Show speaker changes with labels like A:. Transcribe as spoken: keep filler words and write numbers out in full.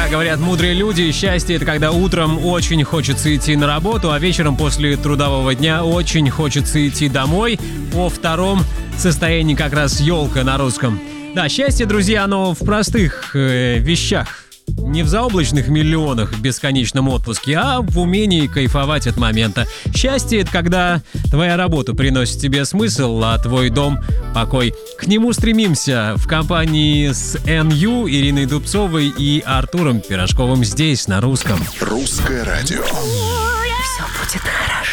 A: Как говорят мудрые люди, счастье — это когда утром очень хочется идти на работу, а вечером после трудового дня очень хочется идти домой. О втором состоянии как раз елка на русском. Да, счастье, друзья, оно в простых э, вещах. Не в заоблачных миллионах в бесконечном отпуске, а в умении кайфовать от момента. Счастье — это когда твоя работа приносит тебе смысл, а твой дом — покой. К нему стремимся в компании с эн ю, Ириной Дубцовой и Артуром Пирожковым здесь, на русском.
B: Русское радио.
C: Все будет хорошо.